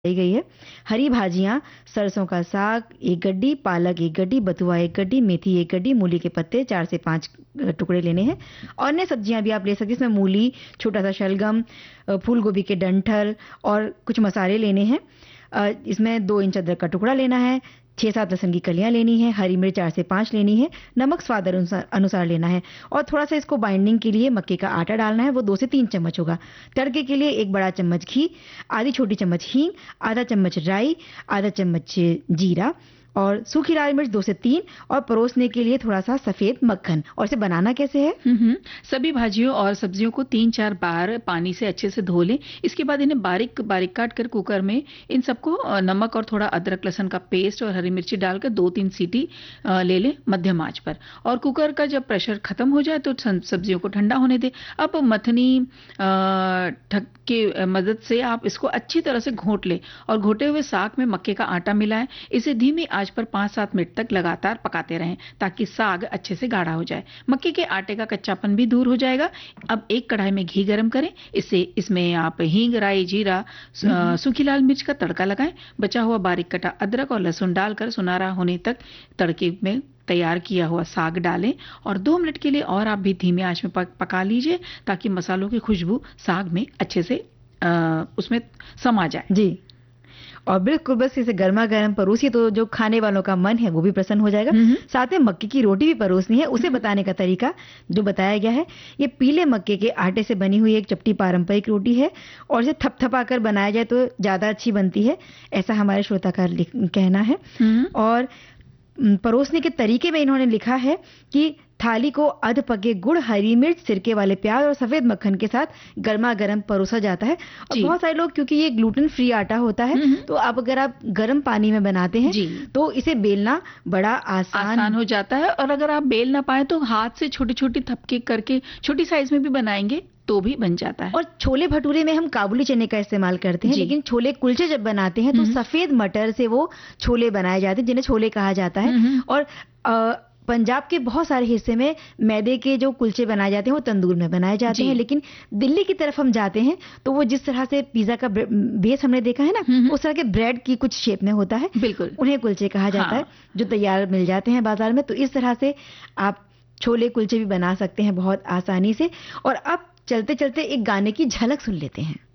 दी गई है। हरी भाजियाँ, सरसों का साग 1 गड्डी, पालक 1 गड्डी, बथुआ 1 गड्डी, मेथी 1 गड्डी, मूली के पत्ते 4 से 5 टुकड़े लेने हैं। अन्य सब्जियां भी आप ले सकते हैं, इसमें मूली, छोटा सा शलगम, फूल गोभी के डंठल और कुछ मसाले लेने हैं। इसमें 2 इंच अदरक का टुकड़ा लेना है, 6-7 लहसुन की कलियां लेनी है, हरी मिर्च 4 से 5 लेनी है, नमक स्वाद अनुसार लेना है और थोड़ा सा इसको बाइंडिंग के लिए मक्के का आटा डालना है, वो 2 से 3 चम्मच होगा। तड़के के लिए 1 बड़ा चम्मच घी, आधी छोटी चम्मच हींग, आधा चम्मच राई, आधा चम्मच जीरा और सूखी लाल मिर्च 2 से 3 और परोसने के लिए थोड़ा सा सफेद मक्खन। और इसे बनाना कैसे है? सभी भाजियों और सब्जियों को 3-4 बार पानी से अच्छे से धो लें। इसके बाद इन्हें बारीक बारीक काट कर कुकर में इन सबको नमक और थोड़ा अदरक लहसुन का पेस्ट और हरी मिर्ची डालकर 2-3 सीटी ले लें मध्यम आंच पर। और कुकर का जब प्रेशर खत्म हो जाए तो सब्जियों को ठंडा होने दें। अब मथनी ढक के मदद से आप इसको अच्छी तरह से घोट लें और घोटे हुए साग में मक्के का आटा मिलाएं। इसे धीमी आंच पर 5-7 मिनट तक लगातार पकाते रहें ताकि साग अच्छे से गाढ़ा हो जाए। मक्के के आटे का कच्चापन भी दूर हो जाएगा। अब एक कढ़ाई में घी गरम करें, इसमें आप हींग, राई, जीरा, सूखी लाल मिर्च का तड़का लगाएं। बचा हुआ बारीक कटा अदरक और लहसुन डालकर सुनहरा होने तक तड़के में तैयार किया हुआ साग डालें और 2 मिनट के लिए और आप भी धीमी आंच में पका लीजिए ताकि मसालों की खुशबू साग में अच्छे से उसमें समा जाए। जी, और बिल्कुल बस इसे गर्मा गर्म परोसिए तो जो खाने वालों का मन है वो भी प्रसन्न हो जाएगा। साथ में मक्के की रोटी भी परोसनी है। उसे बताने का तरीका जो बताया गया है, ये पीले मक्के के आटे से बनी हुई एक चपटी पारंपरिक रोटी है और इसे थपथपाकर बनाया जाए तो ज्यादा अच्छी बनती है, ऐसा हमारे श्रोता का कहना है। और परोसने के तरीके में इन्होंने लिखा है कि थाली को अध पके गुड़, हरी मिर्च, सिरके वाले प्याज और सफेद मक्खन के साथ गर्मा गर्म परोसा जाता है। और बहुत सारे लोग, क्योंकि ये ग्लूटेन फ्री आटा होता है, तो अगर आप गर्म पानी में बनाते हैं तो इसे बेलना बड़ा आसान हो जाता है। और अगर आप बेल ना पाए तो हाथ से छोटी छोटी थपके करके छोटी साइज में भी बनाएंगे तो भी बन जाता है। और छोले भटूरे में हम काबुली चने का इस्तेमाल करते हैं, लेकिन छोले कुलचे जब बनाते हैं तो सफेद मटर से वो छोले बनाए जाते हैं जिन्हें छोले कहा जाता है। और पंजाब के बहुत सारे हिस्से में मैदे के जो कुलचे बनाए जाते हैं वो तंदूर में बनाए जाते हैं, लेकिन दिल्ली की तरफ हम जाते हैं तो वो जिस तरह से पिज्जा का बेस हमने देखा है ना, उस तरह के ब्रेड की कुछ शेप में होता है, बिल्कुल उन्हें कुलचे कहा जाता है, जो तैयार मिल जाते हैं बाजार में। तो इस तरह से आप छोले कुलचे भी बना सकते हैं बहुत आसानी से। और अब चलते चलते एक गाने की झलक सुन लेते हैं।